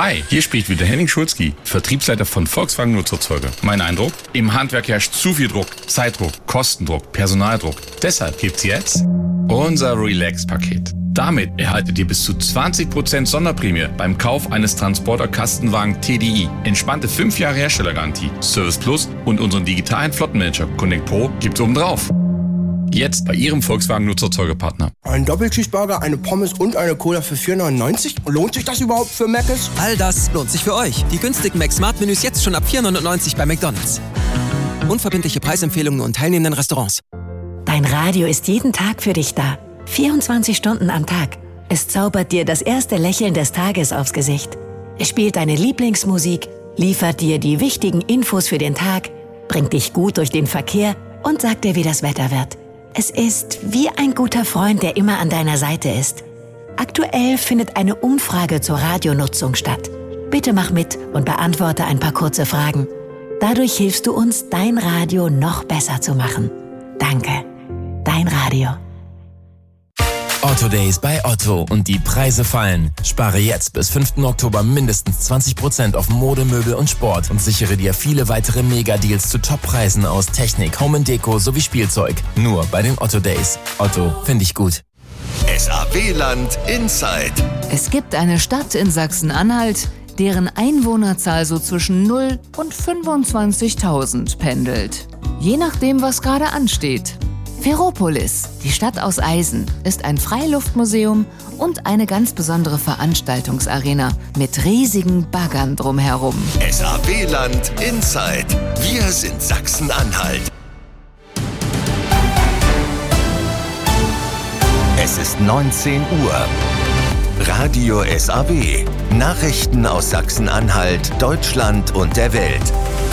Hi, hier spricht wieder Henning Schulzki, Vertriebsleiter von Volkswagen Nutzerzeuge. Mein Eindruck? Im Handwerk herrscht zu viel Druck, Zeitdruck, Kostendruck, Personaldruck. Deshalb gibt's jetzt unser Relax-Paket. Damit erhaltet ihr bis zu 20% Sonderprämie beim Kauf eines Transporter-Kastenwagen TDI. Entspannte 5 Jahre Herstellergarantie, Service Plus und unseren digitalen Flottenmanager Connect Pro gibt's obendrauf. Jetzt bei Ihrem Volkswagen-Nutzerzeugepartner. Ein Doppelcheeseburger, eine Pommes und eine Cola für 4,99? Lohnt sich das überhaupt für Mc's? All das lohnt sich für euch. Die günstigen Mac-Smart-Menüs jetzt schon ab 4,99 bei McDonald's. Unverbindliche Preisempfehlungen und teilnehmenden Restaurants. Dein Radio ist jeden Tag für dich da. 24 Stunden am Tag. Es zaubert dir das erste Lächeln des Tages aufs Gesicht. Es spielt deine Lieblingsmusik, liefert dir die wichtigen Infos für den Tag, bringt dich gut durch den Verkehr und sagt dir, wie das Wetter wird. Es ist wie ein guter Freund, der immer an deiner Seite ist. Aktuell findet eine Umfrage zur Radionutzung statt. Bitte mach mit und beantworte ein paar kurze Fragen. Dadurch hilfst du uns, dein Radio noch besser zu machen. Danke. Dein Radio. Otto Days bei Otto und die Preise fallen. Spare jetzt bis 5. Oktober mindestens 20% auf Mode, Möbel und Sport und sichere dir viele weitere Mega-Deals zu Top-Preisen aus Technik, Home & Deko sowie Spielzeug. Nur bei den Otto Days. Otto, finde ich gut. SAW-Land Inside. Es gibt eine Stadt in Sachsen-Anhalt, deren Einwohnerzahl so zwischen 0 und 25.000 pendelt. Je nachdem, was gerade ansteht. Ferropolis, die Stadt aus Eisen, ist ein Freiluftmuseum und eine ganz besondere Veranstaltungsarena mit riesigen Baggern drumherum. SAW-Land Inside. Wir sind Sachsen-Anhalt. Es ist 19 Uhr. Radio SAW. Nachrichten aus Sachsen-Anhalt, Deutschland und der Welt.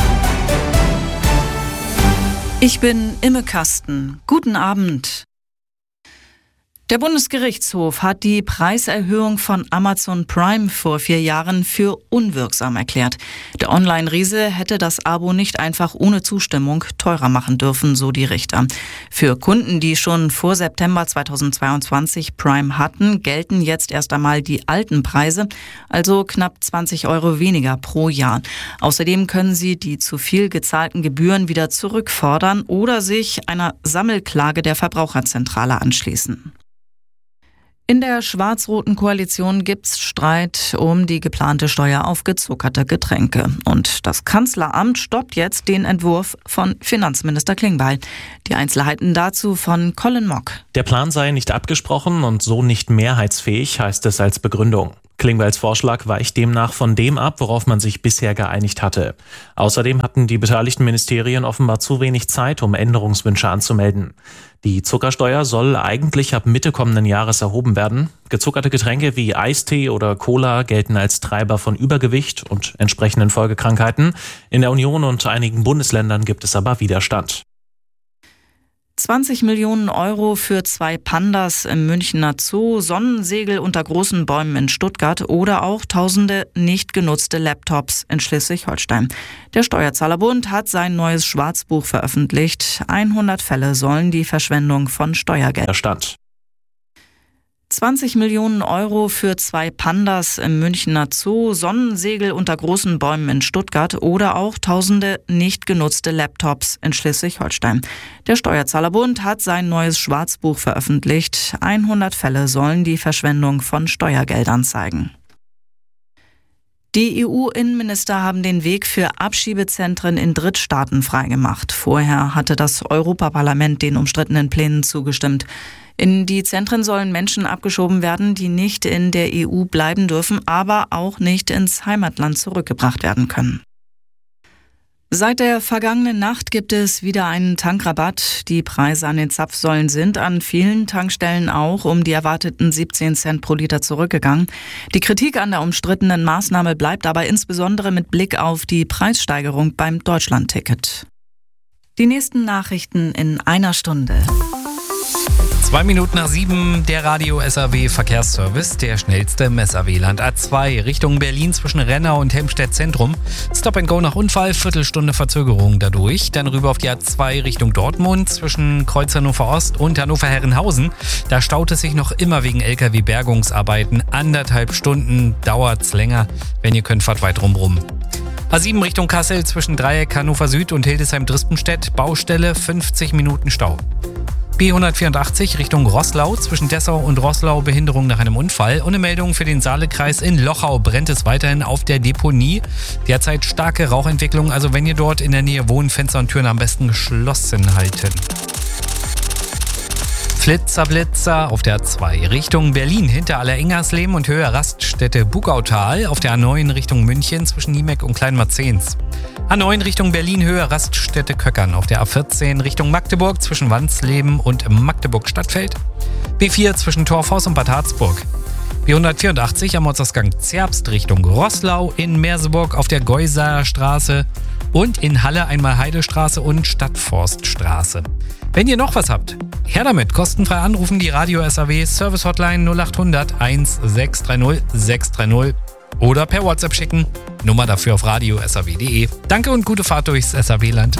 Ich bin Imme Kasten. Guten Abend. Der Bundesgerichtshof hat die Preiserhöhung von Amazon Prime vor 4 Jahren für unwirksam erklärt. Der Online-Riese hätte das Abo nicht einfach ohne Zustimmung teurer machen dürfen, so die Richter. Für Kunden, die schon vor September 2022 Prime hatten, gelten jetzt erst einmal die alten Preise, also knapp 20 € weniger pro Jahr. Außerdem können sie die zu viel gezahlten Gebühren wieder zurückfordern oder sich einer Sammelklage der Verbraucherzentrale anschließen. In der schwarz-roten Koalition gibt's Streit um die geplante Steuer auf gezuckerte Getränke. Und das Kanzleramt stoppt jetzt den Entwurf von Finanzminister Klingbeil. Die Einzelheiten dazu von Colin Mock. Der Plan sei nicht abgesprochen und so nicht mehrheitsfähig, heißt es als Begründung. Klingbeils Vorschlag weicht demnach von dem ab, worauf man sich bisher geeinigt hatte. Außerdem hatten die beteiligten Ministerien offenbar zu wenig Zeit, um Änderungswünsche anzumelden. Die Zuckersteuer soll eigentlich ab Mitte kommenden Jahres erhoben werden. Gezuckerte Getränke wie Eistee oder Cola gelten als Treiber von Übergewicht und entsprechenden Folgekrankheiten. In der Union und einigen Bundesländern gibt es aber Widerstand. 20 Millionen € für 2 Pandas im Münchner Zoo, Sonnensegel unter großen Bäumen in Stuttgart oder auch tausende nicht genutzte Laptops in Schleswig-Holstein. Der Steuerzahlerbund hat sein neues Schwarzbuch veröffentlicht. 100 Fälle sollen die Verschwendung von Steuergeld. 20 Millionen € für 2 Pandas im Münchner Zoo, Sonnensegel unter großen Bäumen in Stuttgart oder auch tausende nicht genutzte Laptops in Schleswig-Holstein. Der Steuerzahlerbund hat sein neues Schwarzbuch veröffentlicht. 100 Fälle sollen die Verschwendung von Steuergeldern zeigen. Die EU-Innenminister haben den Weg für Abschiebezentren in Drittstaaten freigemacht. Vorher hatte das Europaparlament den umstrittenen Plänen zugestimmt. In die Zentren sollen Menschen abgeschoben werden, die nicht in der EU bleiben dürfen, aber auch nicht ins Heimatland zurückgebracht werden können. Seit der vergangenen Nacht gibt es wieder einen Tankrabatt. Die Preise an den Zapfsäulen sind an vielen Tankstellen auch um die erwarteten 17 Cent pro Liter zurückgegangen. Die Kritik an der umstrittenen Maßnahme bleibt aber insbesondere mit Blick auf die Preissteigerung beim Deutschlandticket. Die nächsten Nachrichten in einer Stunde. 2 Minuten nach 7, der Radio SAW Verkehrsservice, der schnellste im SAW-Land. A2 Richtung Berlin zwischen Rennau und Helmstedt Zentrum. Stop and Go nach Unfall, Viertelstunde Verzögerung dadurch. Dann rüber auf die A2 Richtung Dortmund zwischen Kreuz Hannover Ost und Hannover Herrenhausen. Da staut es sich noch immer wegen LKW-Bergungsarbeiten. 1,5 Stunden dauert's länger. Wenn ihr könnt, fahrt weit rum. A7 Richtung Kassel zwischen Dreieck Hannover Süd und Hildesheim-Dristenstedt. Baustelle, 50 Minuten Stau. B184 Richtung Roßlau, zwischen Dessau und Roßlau Behinderung nach einem Unfall. Und eine Meldung für den Saalekreis in Lochau brennt es weiterhin auf der Deponie. Derzeit starke Rauchentwicklung, also wenn ihr dort in der Nähe wohnt, Fenster und Türen am besten geschlossen halten. Flitzer auf der A2 Richtung Berlin hinter Allerengersleben und Höhe Raststätte Bugautal. Auf der A9 Richtung München zwischen Niemeck und Kleinmarzens. A9 Richtung Berlin Höhe Raststätte Köckern. Auf der A14 Richtung Magdeburg zwischen Wandsleben und Magdeburg-Stadtfeld. B4 zwischen Torfhaus und Bad Harzburg. B184 am Ortsausgang Zerbst Richtung Roßlau, in Merseburg auf der Geusaer Straße und in Halle einmal Heidestraße und Stadtforststraße. Wenn ihr noch was habt, her damit, kostenfrei anrufen, die Radio SAW Service Hotline 0800 1630 630 oder per WhatsApp schicken. Nummer dafür auf radiosaw.de. Danke und gute Fahrt durchs SAW-Land.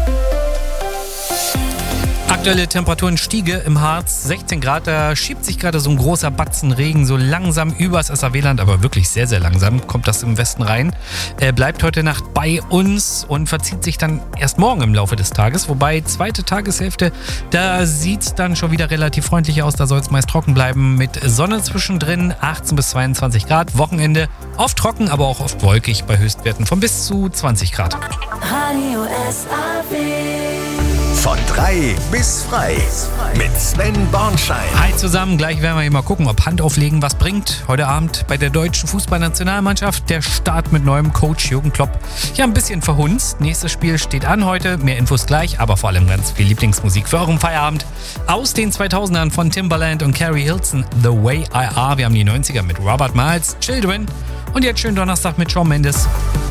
Aktuelle Temperaturen Stiege im Harz, 16 Grad, da schiebt sich gerade so ein großer Batzen Regen so langsam übers SAW-Land, aber wirklich sehr, sehr langsam kommt das im Westen rein. Er bleibt heute Nacht bei uns und verzieht sich dann erst morgen im Laufe des Tages, wobei zweite Tageshälfte, da sieht es dann schon wieder relativ freundlich aus, da soll es meist trocken bleiben mit Sonne zwischendrin, 18 bis 22 Grad, Wochenende oft trocken, aber auch oft wolkig bei Höchstwerten von bis zu 20 Grad. Radio SAW. Von 3 bis frei mit Sven Bornschein. Hi zusammen, gleich werden wir hier mal gucken, ob Handauflegen was bringt. Heute Abend bei der deutschen Fußballnationalmannschaft der Start mit neuem Coach Jürgen Klopp. Ja, ein bisschen verhunzt. Nächstes Spiel steht an heute. Mehr Infos gleich, aber vor allem ganz viel Lieblingsmusik für euren Feierabend. Aus den 2000ern von Timbaland und Carrie Hilson, The Way I Are. Wir haben die 90er mit Robert Miles, Children. Und jetzt schönen Donnerstag mit Shawn Mendes.